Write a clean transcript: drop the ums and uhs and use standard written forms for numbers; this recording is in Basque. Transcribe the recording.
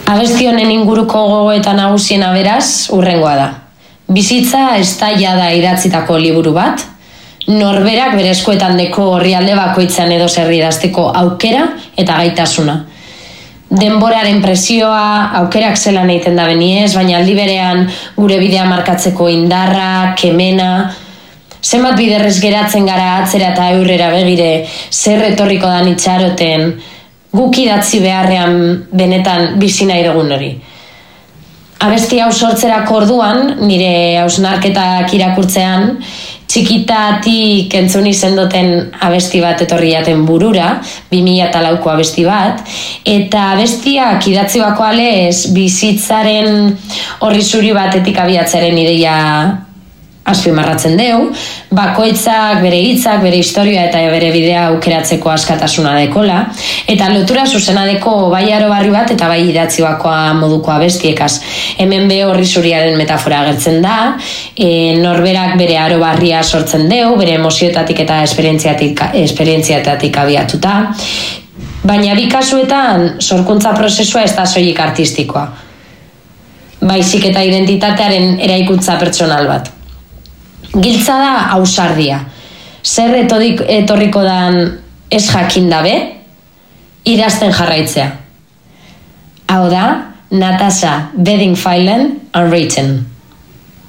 Abesti honen inguruko gogoeta nagusiena beraz, hurrengoa da. Bizitza ez da jada idatzitako liburu bat, norberak bere eskuetan deko orrialde bakoitzan edo zer idazteko aukera eta gaitasuna. Denboraren presioa, aukerak zelan egiten da beniez, baina aldi berean gure bidea markatzeko indarra, kemena, zenbat biderrez geratzen gara atzera eta aurrera begire, zer etorriko dan itxaroten, guk idatzi beharrean benetan bizi nahi dugun hori. Abesti hau sortzerako orduan, nire hausnarketak irakurtzean, txikitatik entzun izen duten abesti bat etorri jaten burura, 2004ko abesti bat, eta abestiak idatzi bako alez bizitzaren horri zuri batetik abiatzaren ideia azpimarratzen deu, bakoitzak bere hitzak, bere historia eta bere bidea aukeratzeko askatasuna dekola, eta lotura zuzena deko bai arobarri bat eta bai idatzi bakoa moduko abestiekaz. Hemen be horri zuriaren metafora agertzen da, norberak bere arobarria sortzen deu, bere emozioetatik eta esperientziatatik abiatuta, baina bi kasuetan sorkuntza prozesua ez da soilik artistikoa, baizik eta identitatearen eraikuntza pertsonal bat. Giltza da ausardia. Zer etorriko dan ez jakin dabe, idazten jarraitzea. Hau da, Natasha Bedingfield Unwritten.